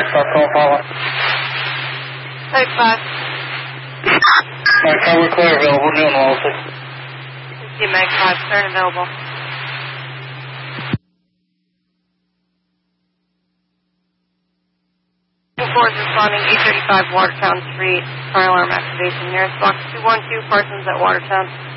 Mag 5, call following. Type 5. Mag 5, we're clear available, new and Wellesley. See Mag 5, clear and available. Force responding 835 Watertown Street, fire alarm activation. Nearest box 212, Parsons at Watertown.